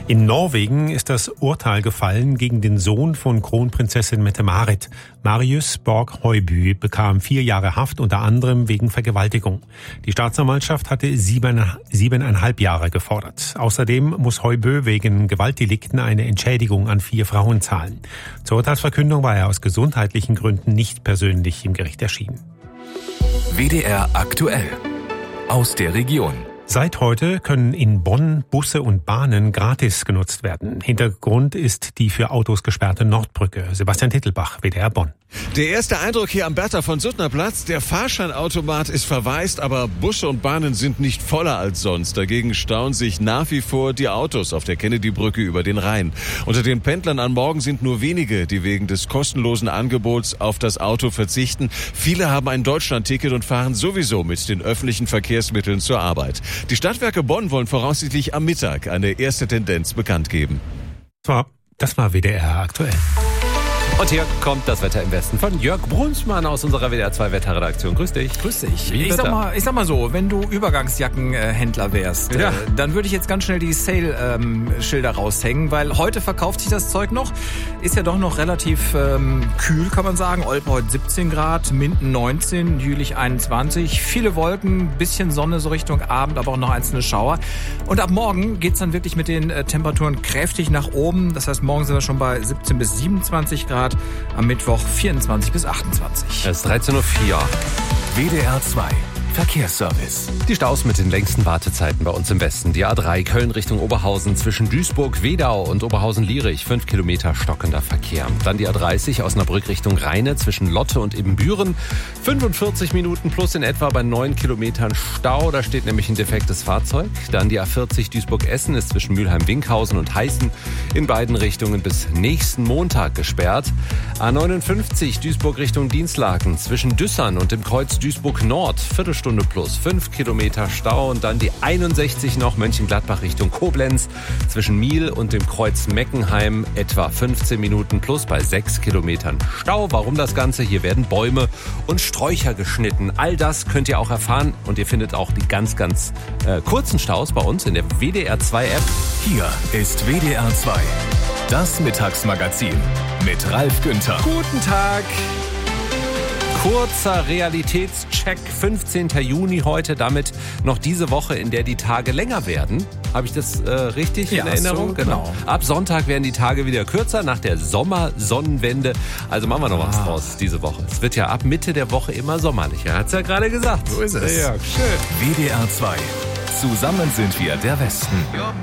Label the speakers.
Speaker 1: In Norwegen ist das Urteil gefallen gegen den Sohn von Kronprinzessin Mette-Marit. Marius Borg Høiby bekam 4 Jahre Haft, unter anderem wegen Vergewaltigung. Die Staatsanwaltschaft hatte 7,5 Jahre gefordert. Außerdem muss Høiby wegen Gewaltdelikten eine Entschädigung an 4 Frauen zahlen. Zur Urteilsverkündung war er aus gesundheitlichen Gründen nicht persönlich im Gericht erschienen.
Speaker 2: WDR aktuell aus der Region.
Speaker 1: Seit heute können in Bonn Busse und Bahnen gratis genutzt werden. Hintergrund ist die für Autos gesperrte Nordbrücke. Sebastian Tittelbach, WDR Bonn.
Speaker 3: Der erste Eindruck hier am Bertha von Suttner Platz: der Fahrscheinautomat ist verwaist, aber Busse und Bahnen sind nicht voller als sonst. Dagegen stauen sich nach wie vor die Autos auf der Kennedy-Brücke über den Rhein. Unter den Pendlern an Morgen sind nur wenige, die wegen des kostenlosen Angebots auf das Auto verzichten. Viele haben ein Deutschland-Ticket und fahren sowieso mit den öffentlichen Verkehrsmitteln zur Arbeit. Die Stadtwerke Bonn wollen voraussichtlich am Mittag eine erste Tendenz bekannt geben.
Speaker 1: Das war WDR aktuell.
Speaker 4: Und hier kommt das Wetter im Westen von Jörg Brunsmann aus unserer WDR 2 Wetterredaktion. Grüß dich.
Speaker 5: Grüß dich. Ich sag mal so, wenn du Übergangsjackenhändler wärst, dann würde ich jetzt ganz schnell die Sale-Schilder raushängen, weil heute verkauft sich das Zeug noch. Ist ja doch noch relativ kühl, kann man sagen. Olpe heute 17 Grad, Minden 19, Jülich 21. Viele Wolken, bisschen Sonne so Richtung Abend, aber auch noch einzelne Schauer. Und ab morgen geht's dann wirklich mit den Temperaturen kräftig nach oben. Das heißt, morgen sind wir schon bei 17 bis 27 Grad. Am Mittwoch 24 bis 28.
Speaker 4: Es ist 13.04 Uhr.
Speaker 2: WDR 2 Verkehrsservice.
Speaker 4: Die Staus mit den längsten Wartezeiten bei uns im Westen. Die A3 Köln Richtung Oberhausen zwischen Duisburg-Wedau und Oberhausen-Lierich. 5 Kilometer stockender Verkehr. Dann die A30 Osnabrück Richtung Rheine zwischen Lotte und Ibbenbüren. 45 Minuten plus in etwa bei 9 Kilometern Stau. Da steht nämlich ein defektes Fahrzeug. Dann die A40 Duisburg-Essen ist zwischen Mülheim-Winkhausen und Heißen in beiden Richtungen bis nächsten Montag gesperrt. A59 Duisburg Richtung Dienstlaken zwischen Düssern und dem Kreuz Duisburg-Nord. Viertelstunde plus 5 Kilometer Stau. Und dann die 61 noch Mönchengladbach Richtung Koblenz zwischen Miel und dem Kreuz Meckenheim etwa 15 Minuten plus bei 6 Kilometern Stau. Warum das Ganze? Hier werden Bäume und Sträucher geschnitten. All das könnt ihr auch erfahren und ihr findet auch die ganz kurzen Staus bei uns in der WDR 2 App.
Speaker 2: Hier ist WDR 2, das Mittagsmagazin mit Ralf Günther.
Speaker 4: Guten Tag. Kurzer Realitätscheck, 15. Juni heute, damit noch diese Woche, in der die Tage länger werden. Habe ich das richtig in Erinnerung?
Speaker 5: So, genau.
Speaker 4: Ab Sonntag werden die Tage wieder kürzer, nach der Sommersonnenwende. Also machen wir noch was draus diese Woche. Es wird ja ab Mitte der Woche immer sommerlicher, hat's ja gerade gesagt.
Speaker 5: So ist es.
Speaker 4: Ja, schön.
Speaker 2: WDR 2, zusammen sind wir der Westen.